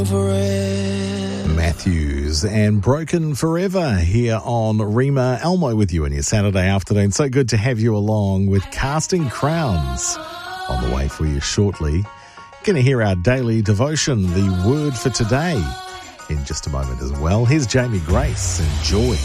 Matthews and Broken Forever here on Rima. Elmo with you on your Saturday afternoon. So good to have you along with Casting Crowns on the way for you shortly. Going to hear our daily devotion, the word for today, in just a moment as well. Here's Jamie Grace and Joy.